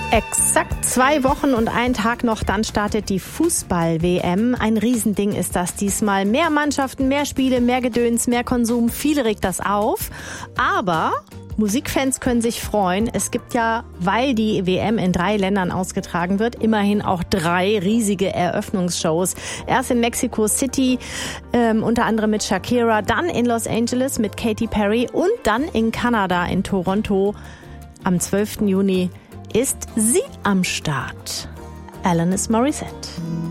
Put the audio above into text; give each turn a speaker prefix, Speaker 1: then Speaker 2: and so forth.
Speaker 1: Exakt 2 Wochen und ein Tag noch, dann startet die Fußball-WM. Ein Riesending ist das diesmal. Mehr Mannschaften, mehr Spiele, mehr Gedöns, mehr Konsum. Viele regt das auf. Aber Musikfans können sich freuen. Es gibt ja, weil die WM in 3 Ländern ausgetragen wird, immerhin auch 3 riesige Eröffnungsshows. Erst in Mexico City, unter anderem mit Shakira, dann in Los Angeles mit Katy Perry und dann in Kanada, in Toronto am 12. Juni ist sie am Start. Alanis Morissette.